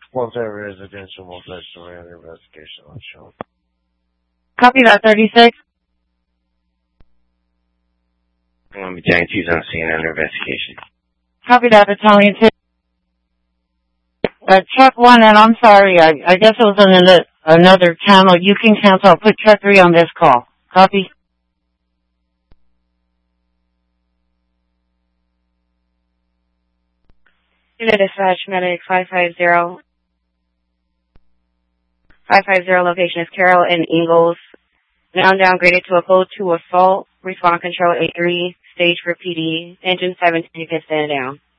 Multi-residential, multi-story under investigation on show. Copy that, 36. Battalion 2's on scene under investigation. Copy that, Battalion 2. Truck 1, and I'm sorry, I guess it was on another channel. You can cancel. I'll put Truck 3 on this call. Copy. Unit dispatch, medic 550. 550 location is Carroll and Ingalls. Now downgraded to a code 2 assault. Respond control 83. Stage for PD. Engine 17 can stand down.